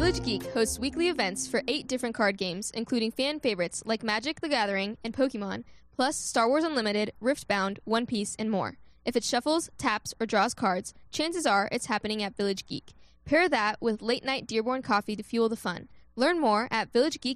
Village Geek hosts weekly events for 8 different card games, including fan favorites like Magic the Gathering and Pokemon, plus Star Wars Unlimited, Riftbound, One Piece, and more. If it shuffles, taps, or draws cards, chances are it's happening at Village Geek. Pair that with late-night Dearborn coffee to fuel the fun. Learn more at villagegeek.com.